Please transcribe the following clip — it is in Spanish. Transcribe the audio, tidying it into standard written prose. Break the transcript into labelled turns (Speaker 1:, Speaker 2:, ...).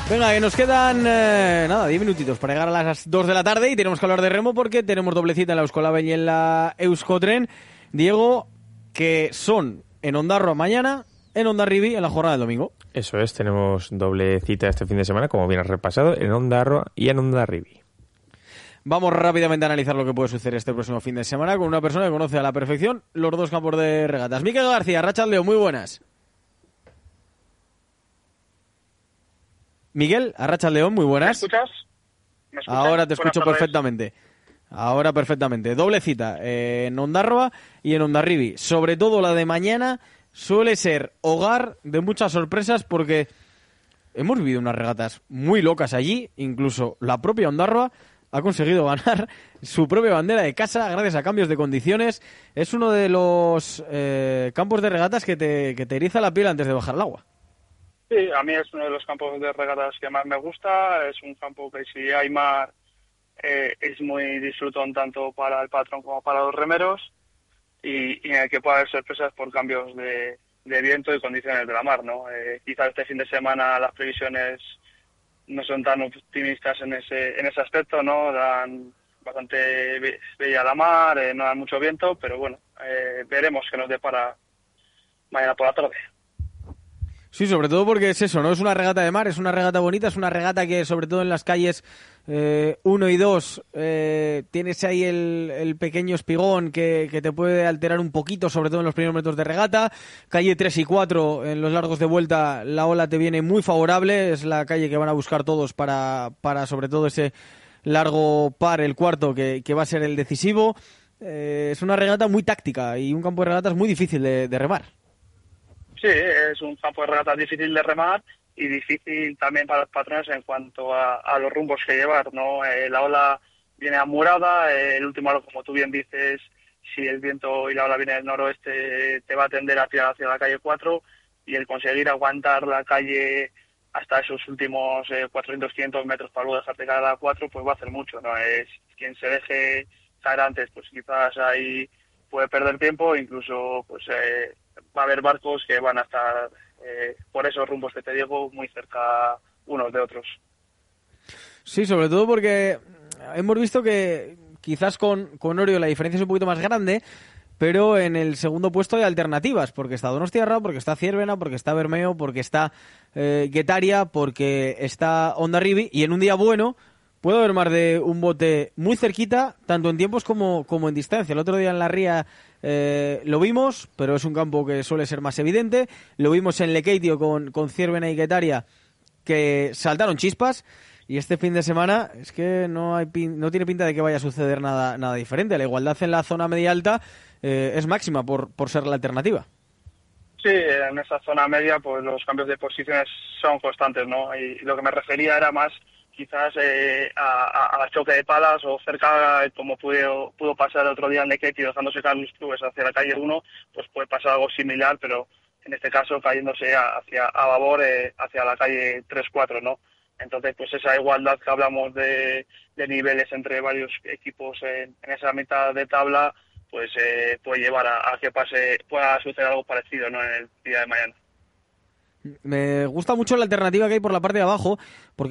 Speaker 1: Venga, que nos quedan 10 minutitos para llegar a las 2 de la tarde y tenemos que hablar de remo porque tenemos doble cita en la Euskolabel y en la Euskotren. Diego, que son en Ondarroa mañana, en Hondarribia en la jornada del domingo.
Speaker 2: Eso es, tenemos doble cita este fin de semana, como bien has repasado, en Ondarroa y en Hondarribia.
Speaker 1: Vamos rápidamente a analizar lo que puede suceder este próximo fin de semana con una persona que conoce a la perfección los dos campos de regatas. Miquel García, Arratsalde On, muy buenas. Miguel, Arratsalde On, muy buenas.
Speaker 3: ¿Me escuchas?
Speaker 1: Ahora te escucho perfectamente. Ahora perfectamente. Doble cita en Ondarroa y en Hondarribia. Sobre todo la de mañana suele ser hogar de muchas sorpresas porque hemos vivido unas regatas muy locas allí. Incluso la propia Ondarroa ha conseguido ganar su propia bandera de casa gracias a cambios de condiciones. Es uno de los campos de regatas que te eriza la piel antes de bajar al agua.
Speaker 3: Sí, a mí es uno de los campos de regatas que más me gusta. Es un campo que si hay mar es muy disfrutón tanto para el patrón como para los remeros y en el que puede haber sorpresas por cambios de viento y condiciones de la mar, ¿no? Quizás este fin de semana las previsiones no son tan optimistas en ese aspecto, ¿no? Dan bastante bella la mar, no dan mucho viento, pero bueno, veremos qué nos depara mañana por la tarde.
Speaker 1: Sí, sobre todo porque es eso, no es una regata de mar, es una regata bonita, es una regata que sobre todo en las calles 1 y 2 tienes ahí el pequeño espigón que te puede alterar un poquito, sobre todo en los primeros metros de regata. Calle 3 y 4, en los largos de vuelta, la ola te viene muy favorable, es la calle que van a buscar todos para sobre todo ese largo par, el cuarto, que va a ser el decisivo. Es una regata muy táctica y un campo de regatas muy difícil de remar.
Speaker 3: Sí, es un campo de regatas difícil de remar y difícil también para los patrones en cuanto a los rumbos que llevar, ¿no? La ola viene amurada, el último aro, como tú bien dices, si el viento y la ola viene del noroeste, te va a tender hacia la calle 4 y el conseguir aguantar la calle hasta esos últimos 400-500 metros para luego dejarte caer a la 4, pues va a hacer mucho, ¿no? Es quien se deje caer antes, pues quizás ahí puede perder tiempo, incluso pues va a haber barcos que van a estar por esos rumbos que te digo muy cerca unos de otros.
Speaker 1: Sí, sobre todo porque hemos visto que quizás con Orio la diferencia es un poquito más grande, pero en el segundo puesto hay alternativas, porque está Donostiarra, porque está Ciervena, porque está Bermeo, porque está Guetaria, porque está Hondarribia, y en un día bueno puede haber más de un bote muy cerquita, tanto en tiempos como en distancia. El otro día en la Ría lo vimos, pero es un campo que suele ser más evidente. Lo vimos en Lekeitio con Ciervena y Guetaria, que saltaron chispas. Y este fin de semana es que no tiene pinta de que vaya a suceder nada diferente. La igualdad en la zona media-alta es máxima por ser la alternativa.
Speaker 3: Sí, en esa zona media pues los cambios de posiciones son constantes, ¿no? Y lo que me refería era más quizás a choque de palas o cerca, como pudo pasar el otro día en Lekeitio, dejándose caer los clubes hacia la calle 1, pues puede pasar algo similar, pero en este caso cayéndose a babor hacia la calle 3-4, ¿no? Entonces, pues esa igualdad que hablamos de niveles entre varios equipos en esa mitad de tabla, pues puede llevar a que pueda suceder algo parecido, ¿no? En el día de mañana.
Speaker 1: Me gusta mucho la alternativa que hay por la parte de abajo, porque